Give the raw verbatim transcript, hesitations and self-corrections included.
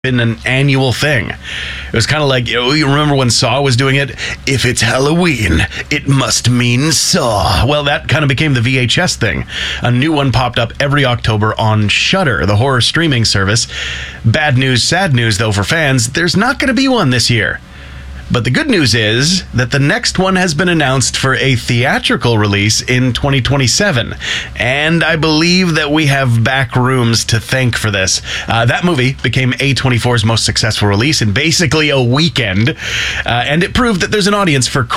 been an annual thing. It was kind of like, you know, you remember when Saw was doing it? If it's Halloween, it must mean Saw. Well, that kind of became the V H S thing. A new one popped up every October on Shudder, the horror streaming service. Bad news, sad news, though, for fans, there's not going to be one this year. But the good news is that the next one has been announced for a theatrical release in twenty twenty-seven. And I believe that we have back rooms to thank for this. Uh, that movie became A twenty-four's most successful release in basically a weekend. Uh, and it proved that there's an audience for